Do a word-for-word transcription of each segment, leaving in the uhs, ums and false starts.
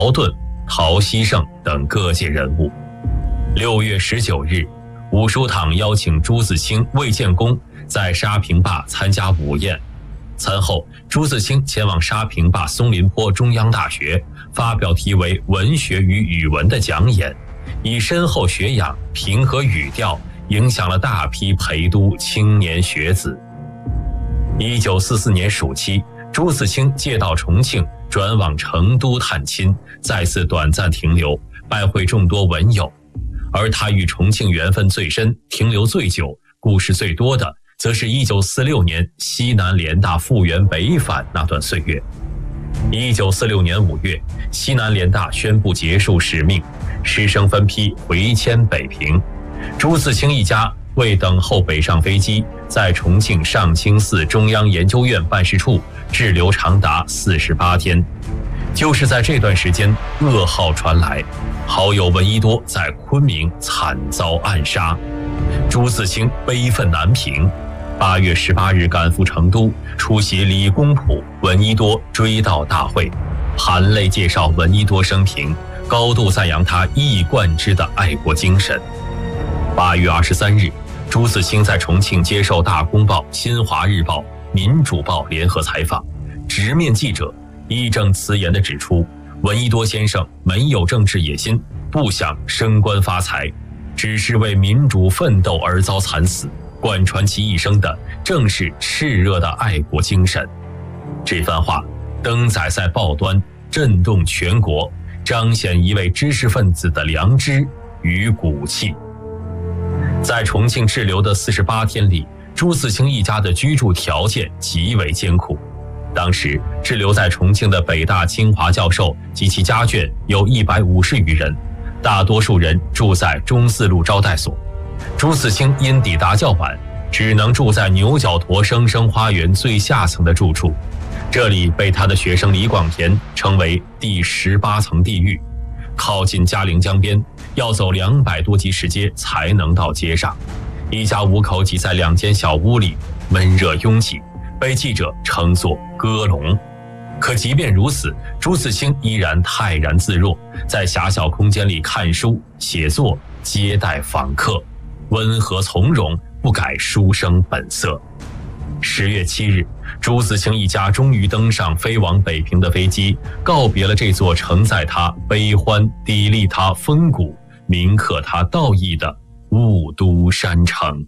盾、陶希圣等各界人物。六月十九日，武叔堂邀请朱自清、魏建功在沙坪坝参加午宴。餐后，朱自清前往沙坪坝松林坡中央大学，发表题为《文学与语文》的讲演，以深厚学养、平和语调，影响了大批陪都青年学子。一九四四年暑期，朱自清借道重庆，转往成都探亲，再次短暂停留，拜会众多文友。而他与重庆缘分最深、停留最久、故事最多的，则是一九四六年西南联大复员北返那段岁月。一九四六年五月，西南联大宣布结束使命，师生分批回迁北平。朱自清一家为等候北上飞机，在重庆上清寺中央研究院办事处滞留长达四十八天。就是在这段时间，噩耗传来，好友闻一多在昆明惨遭暗杀。朱自清悲愤难平，八月十八日赶赴成都，出席李公朴、闻一多追悼大会，含泪介绍闻一多生平，高度赞扬他一以贯之的爱国精神。八月二十三日，朱自清在重庆接受《大公报》《新华日报》《民主报》联合采访，直面记者，义正辞严地指出，闻一多先生没有政治野心，不想升官发财，只是为民主奋斗而遭惨死，贯穿其一生的正是炽热的爱国精神。这番话登载在报端，震动全国，彰显一位知识分子的良知与骨气。在重庆滞留的四十八天里，朱自清一家的居住条件极为艰苦。当时滞留在重庆的北大清华教授及其家眷有一百五十余人，大多数人住在中四路招待所。朱自清因抵达较晚，只能住在牛角驼生生花园最下层的住处，这里被他的学生李广田称为第十八层地狱。靠近嘉陵江边，要走两百多级石阶才能到街上。一家五口挤在两间小屋里，闷热拥挤，被记者称作鸽笼。可即便如此，朱自清依然泰然自若，在狭小空间里看书、写作、接待访客，温和从容，不改书生本色。十月七日，朱自清一家终于登上飞往北平的飞机，告别了这座承载他悲欢、砥砺他风骨、铭刻他道义的雾都山城。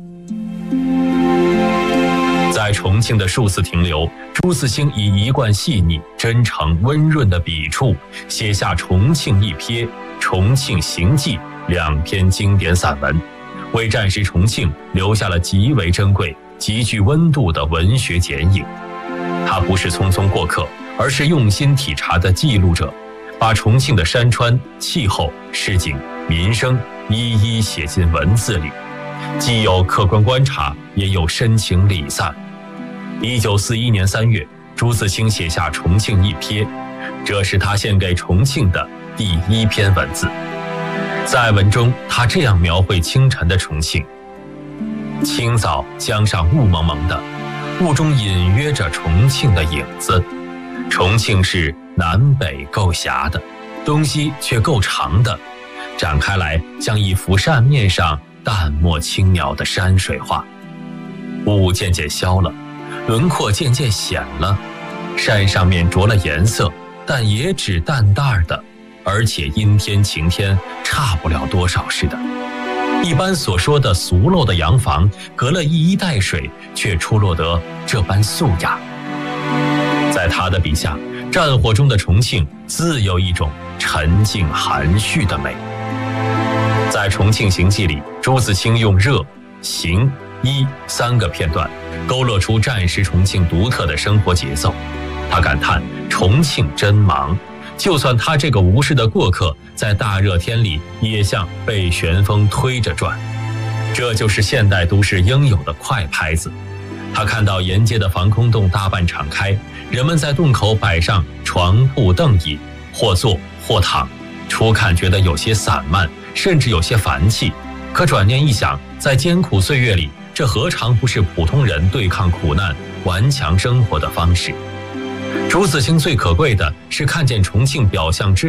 在重庆的数次停留，朱自清以一贯细腻、真诚、温润的笔触，写下《重庆一瞥》《重庆行记》两篇经典散文，为战时重庆留下了极为珍贵、极具温度的文学剪影。他不是匆匆过客，而是用心体察的记录者，把重庆的山川、气候、市井、民生一一写进文字里，既有客观观察，也有深情礼赞。一九四一年三月，朱自清写下《重庆一瞥》，这是他献给重庆的第一篇文字。在文中，他这样描绘清晨的重庆：清早江上雾蒙蒙的，雾中隐约着重庆的影子。重庆是南北够狭的，东西却够长的，展开来像一幅扇面上淡漠轻描的山水画。雾渐渐消了，轮廓渐渐显了，扇上面着了颜色，但也只淡淡的，而且阴天晴天差不了多少似的。一般所说的俗陋的洋房，隔了一衣带水，却出落得这般素雅。在他的笔下，战火中的重庆自有一种沉静含蓄的美。在《重庆行记》里，朱自清用热、行、一三个片段勾勒出战时重庆独特的生活节奏。他感叹重庆真忙，就算他这个无事的过客，在大热天里也像被旋风推着转。这就是现代都市应有的快拍子。他看到沿街的防空洞大半敞开，人们在洞口摆上床铺凳椅，或坐或躺，初看觉得有些散漫，甚至有些烦气。可转念一想，在艰苦岁月里，这何尝不是普通人对抗苦难、顽强生活的方式？朱自清最可贵的是看见重庆表象之